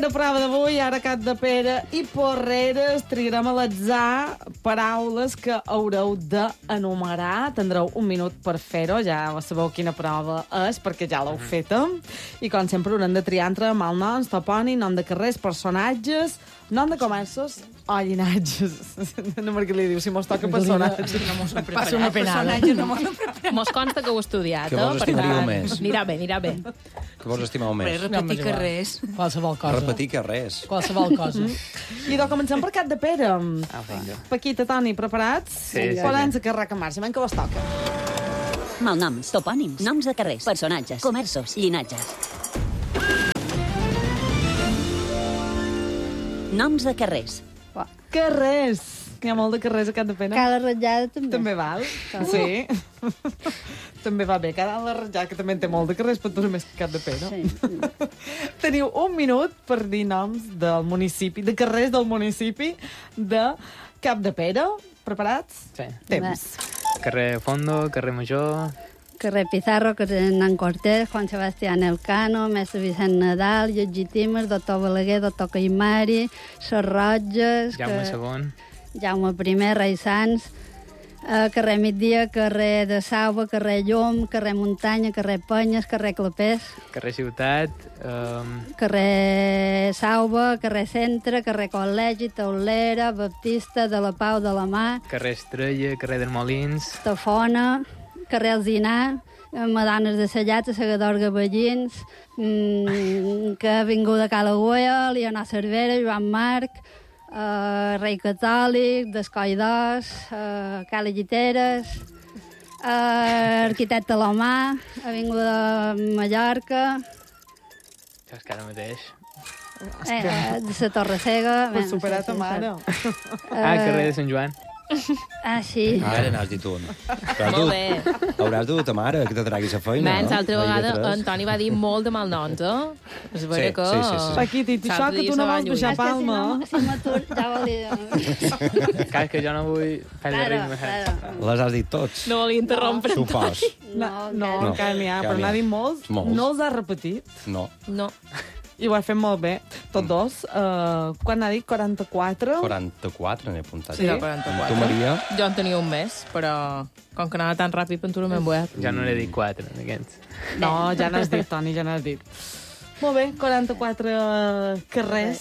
de prova d'avui, ara Cap de Pere i Porreres, triarem a l'atzar paraules que haureu d'enumerar. Tindreu un minut per fer-ho, ja sabeu quina prova és, perquè ja l'heu feta. I com sempre haurem de triar entre malnoms, topònim, nom de carrers, personatges, nom de comerços o llinatges. No, perquè li diu, si mos toca personatges. No mos hem preparat. Mos consta que ho he estudiat. Que vos estimaríeu més? Anirà bé. Que vos estimeu més? Repetir que res. Qualsevol cosa. Repetir que res. Qualsevol cosa. I doncs comencem per Cap de Pere. Paquita, Toni, preparats? Sí. Podem carrer que marxa, que vos toca. Malnoms, topònims, noms de carrers, personatges, comerços, llinatges. Noms de carrers. Carrers. Hi ha molt de carrers a Cap de Pere. Cala Ratllada també. També val. Sí. També va bé. Cada la Ratllada, que també en té molt de carrers, però tu més que Cap de Pere. Sí. Teniu un minut per dir noms del municipi, de carrers del municipi de Cap de Pere. Preparats? Sí. Temps. Carrer Fondo, carrer Major... Carrer Pizarro, carrer Hernán Cortés, Juan Sebastián Elcano, Mestre Vicent Nadal, Lletgi Times, doctor Balaguer, doctor Caimari, Ses Roges... Jaume II. Jaume I, Rei Sants, carrer Migdia, carrer de Sauva, carrer Llum, carrer Muntanya, carrer Penyes, carrer Clapés, Carrer Ciutat... carrer Sauva, carrer Centre, carrer Col·legi, Taulera, Baptista, de la Pau de la Mà, carrer Estrella, carrer dels Molins... Tafona, carrer Alzinar, Madanes de Sallats, Segador Gavellins, que Avinguda Calagüea, Leonor Cervera, Joan Marc, Rei Catòlic, Descoll d'Os, Cala Lliteres, Arquitecte Lomà, Avinguda Mallorca, Això és que ara mateix... de la Torre Cega... Pues superat a mare. carrer de Sant Joan. Sí. Ara n'has dit un. Molt bé. Hauràs dut ta mare que te traguis la feina, Mens, no? l'altra vegada en Toni va dir molt de malnoms, És vera que... sí. Paquita, i tu això que tu no vols baixar palma. Si m'atur, ja volia... Clar, que jo no vull perdre ritme. Les has dit tots. No volia interrompre. Supos. No, No, encara n'hi ha, encara però n'hi ha. n'ha dit molts. Molts. No els ha repetit. No. No. I ho ha fet molt bé, tots dos. Quan n'ha dit? 44? 44 n'he apuntat. Sí, 44. Tu, Maria? Jo en tenia un més, però com que anava tan ràpid, per tu no m'he emboiat. Ja no n'he dit 4, d'aquests. No, ja n'has dit, Toni, ja n'has dit. Molt bé, 44 carrers.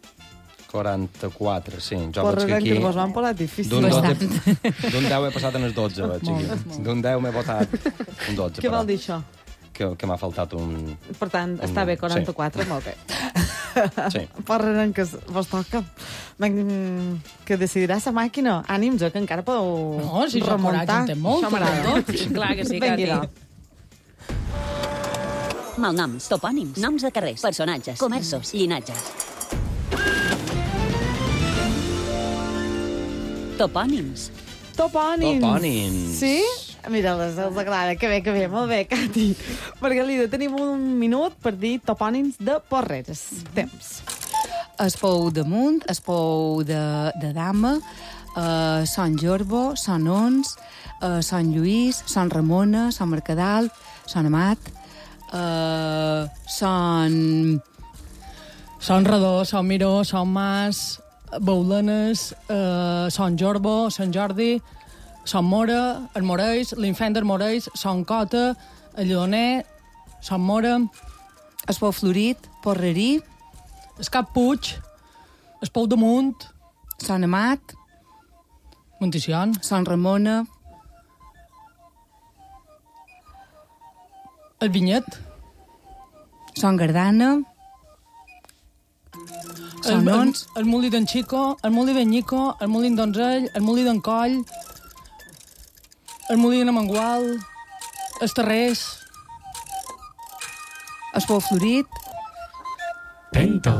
44, sí. Jo Porres veig que que aquí... vos van posar difícil. D'un 10 he passat en els 12, veig aquí. D'un 10 m'he votat un 12. Què vol dir això? Que m'ha faltat un... Per tant, està bé, 44, sí. Molt bé. Sí. Porren que vos toca. Que decidirà la màquina. Ànims, que encara podeu No, si jo remuntar. coratge en té molt. Això m'agrada. Clar que sí, Vengui, Cati. Malnoms, topònims, noms de carrers, personatges, comerços, llinatges. Topònims. Topònims. Topònims. Sí? Mira-les, els agrada. Que bé, molt bé, Cati. Margalida, tenim un minut per dir topònims de Porreres. Temps. Es pou damunt, es pou de dama, Sant Jorbo, Sant Ons, Sant Lluís, Sant Ramona, Sant Mercadal, Sant Amat, Sant Redó, Sant Miró, Sant Mas, Baulenes, Sant Jorbo, Sant Jordi, Sant Mora, el Moreix, l'Infant del Moreix, Sant Cota, el Lledoner, Sant Mora, es pou Florit, Porrerí, es Cap Puig, es Pou Damunt, Sant Amat, Monticion, Sant Ramona, el Vinyet, Sant Gardana, Sant Ons, el Molí d'en Xico, el Molí d'en Nico, el Molí d'en Donzell, el Molí d'en Coll, el Molí de Mangual, els Terrers, es pou Florit, Temps!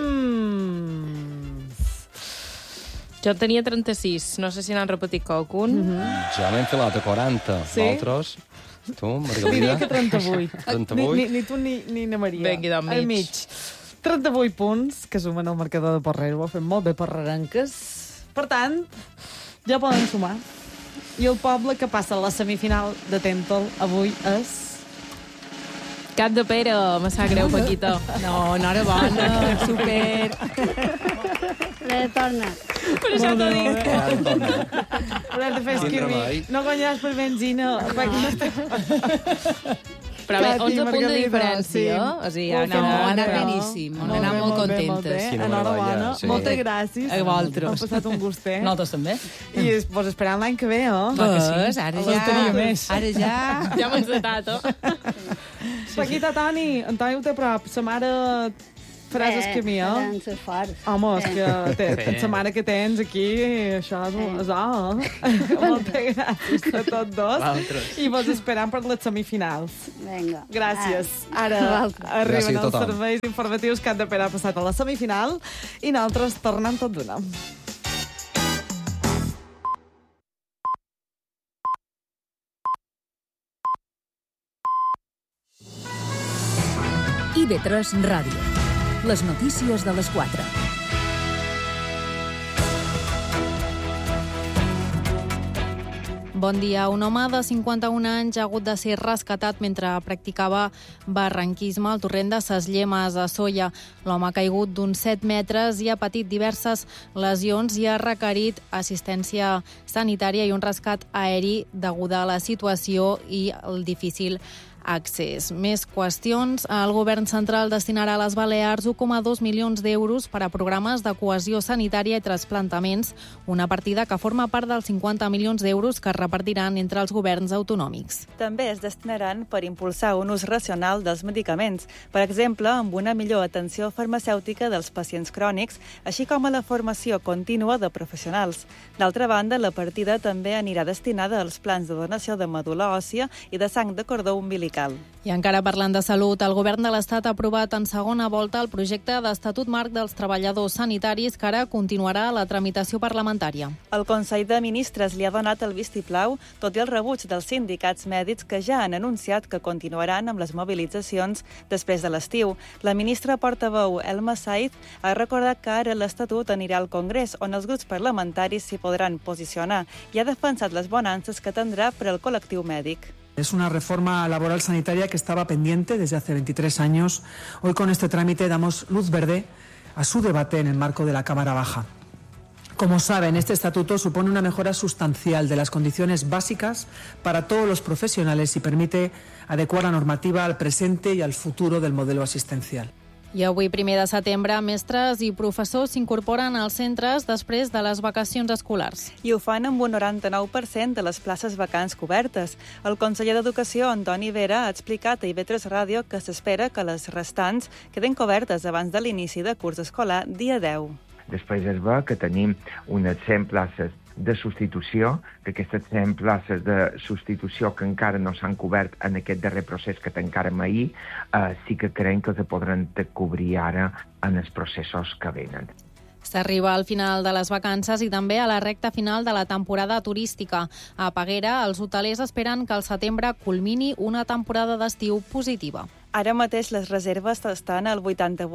Jo tenia 36, no sé si n'han repetit qualcun. Ja m'he enfilat a 40. Sí? Vosaltres? Tu, Margalida? Diria que 38. 38? Ni tu ni na Maria. Vengui del mig. Al mig. 38 punts, que sumen al marcador de Porrero. Ho ha fet molt bé Porrerenques. Per tant, ja poden sumar. I el poble que passa a la semifinal de Tentol avui és... Cap de pera, me sap greu, Paquita. No, enhorabona, super. Torna. Per això t'ho dic. Haurem de fer esquirmi. No guanyaràs per benzina. Però bé, 11 punts de diferència. O sigui, No, ha anat beníssim. Hem anat molt contentes. Quina Enhorabona. meravella, sí. Moltes gràcies. A vosaltres. M'ha passat un gustet. Nosaltres també. I vos esperant l'any que ve, oh? Pues, ara Faltaria ja... més. Ara ja... Ja m'ho encetat, Paquita, Toni, Antoni ho té a prop. Sa mare faràs esquirmi, eh? Eren ser forts. Home, és que sa mare que tens aquí, això és Moltes gràcies a tots dos. Vosaltres. I vos esperant per les semifinals. Vinga. Gràcies. Ara Vosaltres. arriben Gràcies a els tothom. serveis informatius que han de Pere ha passat a la semifinal i nosaltres tornem tot d'una. IB3 Ràdio. Les notícies de les 4. Bon dia. Un home de 51 anys ha hagut de ser rescatat mentre practicava barranquisme al torrent de Ses Llemes, a Sóller. L'home ha caigut d'uns 7 metres i ha patit diverses lesions i ha requerit assistència sanitària i un rescat aeri deguda a la situació i el difícil accés. Més qüestions. El govern central destinarà a les Balears 1,2 milions d'euros per a programes de cohesió sanitària i trasplantaments, una partida que forma part dels 50 milions d'euros que es repartiran entre els governs autonòmics. També es destinaran per impulsar un ús racional dels medicaments, per exemple, amb una millor atenció farmacèutica dels pacients crònics, així com a la formació contínua de professionals. D'altra banda, la partida també anirà destinada als plans de donació de medul·la òssia i de sang de cordó umbilical. I encara parlant de salut, el govern de l'Estat ha aprovat en segona volta el projecte d'Estatut Marc dels Treballadors Sanitaris, que ara continuarà la tramitació parlamentària. El Consell de Ministres li ha donat el vistiplau, tot i el rebuig dels sindicats mèdics que ja han anunciat que continuaran amb les mobilitzacions després de l'estiu. La ministra portaveu Elma Saiz ha recordat que ara l'Estatut anirà al Congrés, on els grups parlamentaris s'hi podran posicionar, i ha defensat les bonances que tindrà per al col·lectiu mèdic. Es una reforma laboral sanitaria que estaba pendiente desde hace 23 años. Hoy con este trámite damos luz verde a su debate en el marco de la Cámara Baja. Como saben, este estatuto supone una mejora sustancial de las condiciones básicas para todos los profesionales y permite adecuar la normativa al presente y al futuro del modelo asistencial. I avui, 1 de setembre, mestres i professors s'incorporen als centres després de les vacacions escolars. I ho fan amb un 99% de les places vacants cobertes. El conseller d'Educació, Antoni Vera, ha explicat a IB3 Ràdio que s'espera que les restants queden cobertes abans de l'inici de curs escolar dia 10. Després es veu que tenim unes 100 places de substitució, que aquestes 100 places de substitució que encara no s'han cobert en aquest darrer procés que tancarem ahir, sí que creiem que se podran cobrir ara en els processos que venen. S'arriba al final de les vacances i també a la recta final de la temporada turística. A Peguera, els hotelers esperen que al setembre culmini una temporada d'estiu positiva. Ara mateix les reserves estan al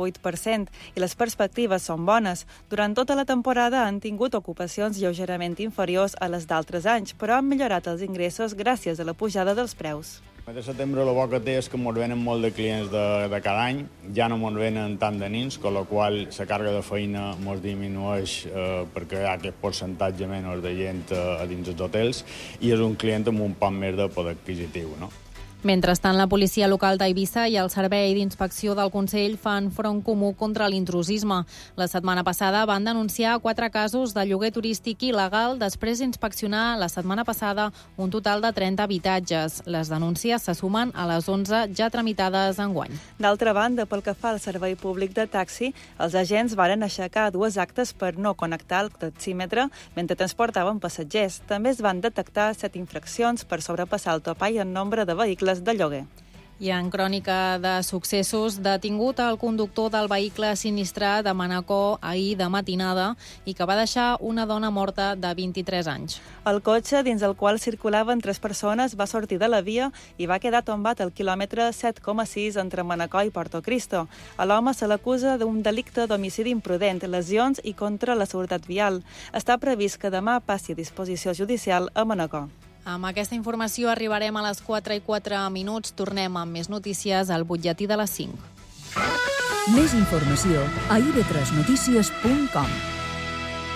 88% i les perspectives són bones. Durant tota la temporada han tingut ocupacions lleugerament inferiors a les d'altres anys, però han millorat els ingressos gràcies a la pujada dels preus. El de setembre el bo que té és que ens venen molt de clients de cada any, ja no ens venen tant de nins, amb la qual la càrrega de feina ens disminueix perquè hi ha aquest percentatge menys de gent a dins els hotels i és un client amb un poc més de poder adquisitiu, no? Mentrestant, la policia local d'Eivissa i el Servei d'Inspecció del Consell fan front comú contra l'intrusisme. La setmana passada van denunciar 4 casos de lloguer turístic il·legal després d'inspeccionar la setmana passada un total de 30 habitatges. Les denúncies se sumen a les 11 ja tramitades enguany. D'altra banda, pel que fa al servei públic de taxi, els agents varen aixecar 2 actes per no connectar el taxímetre mentre transportaven passatgers. També es van detectar 7 infraccions per sobrepassar el topall en nombre de vehicles de lloguer. I en crònica de successos, detingut el conductor del vehicle sinistrat de Manacor ahir de matinada i que va deixar una dona morta de 23 anys. El cotxe, dins el qual circulaven 3 persones, va sortir de la via i va quedar tombat al quilòmetre 7,6 entre Manacor i Portocristo. A l'home se l'acusa d'un delicte d'homicidi imprudent, lesions i contra la seguretat vial. Està previst que demà passi a disposició judicial a Manacor. Amb aquesta informació arribarem a les 4:04. Tornem amb més notícies al butlletí de les 5. Més informació a ib3notícies.com.